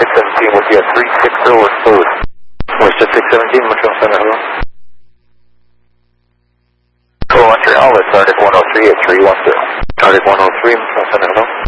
617 with you at 360 with food. Worcester 617, Montreal Center, hello. Montreal, it's Arctic 103 at 310. Arctic 103, Montreal Center, hello.